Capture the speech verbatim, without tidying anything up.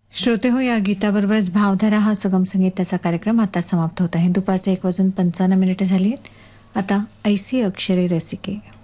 श्रोते हो, या गीताबरोबरच भावधारा हा सुगम संगीताचा कार्यक्रम आता समाप्त होत आहे. दुपारचे एक वाजून पंचावन्न मिनिटे झाली आहेत. आता ऐसी अक्षरे रसिके.